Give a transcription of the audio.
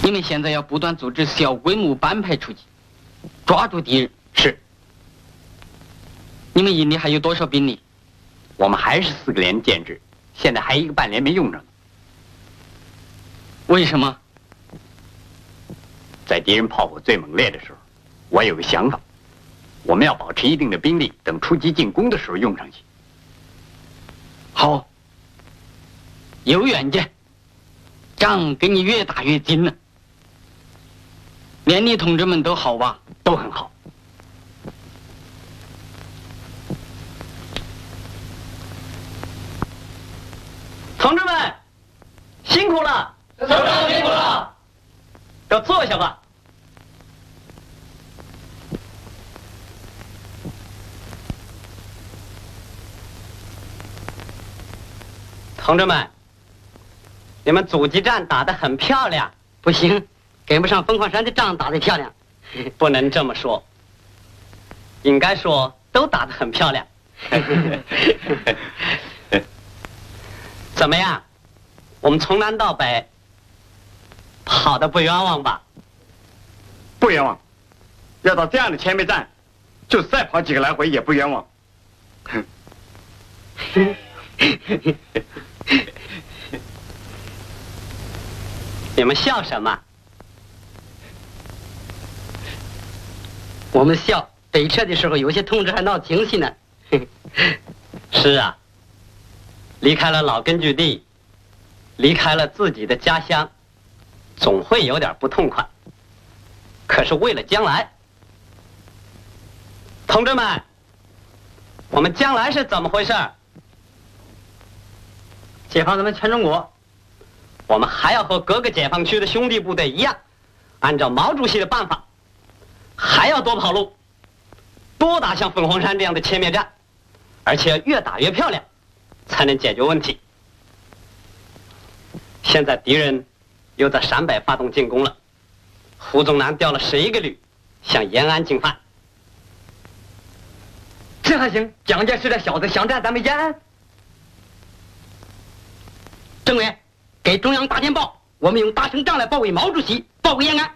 你们现在要不断组织小规模班派出击，抓住敌人。 是。 你们营里还有多少兵力？ 我们还是4个连建制，现在还1个半连没用上。 为什么？ 在敌人炮火最猛烈的时候，我有个想法，我们要保持一定的兵力，等出击进攻的时候用上去。 好，有远见，仗跟你越打越精了。连里同志们都好吧？ 都很好。 同志们，辛苦了！ 首长辛苦了！ 都坐下吧。同志们，你们阻击战打得很漂亮。 不行，跟不上凤凰山的仗打得漂亮。 不能这么说，应该说都打得很漂亮。怎么样？我们从南到北跑得不冤枉吧？ 不冤枉。要到这样的前面站，就再跑几个来回也不冤枉。 你们笑什么？ 我们笑北撤的时候，有些同志还闹情绪呢。 是啊，离开了老根据地，离开了自己的家乡，总会有点不痛快。可是为了将来，同志们，我们将来是怎么回事？ 解放咱们全中国， 我们还要和各个解放区的兄弟部队一样，按照毛主席的办法，还要多跑路，多打像凤凰山这样的歼灭战，而且越打越漂亮，才能解决问题。现在敌人又在陕北发动进攻了，胡宗南调了11个旅向延安进犯。 这还行，蒋介石的小子想占咱们延安。政委，给中央打电报，我们用大胜仗来保卫毛主席，保卫延安。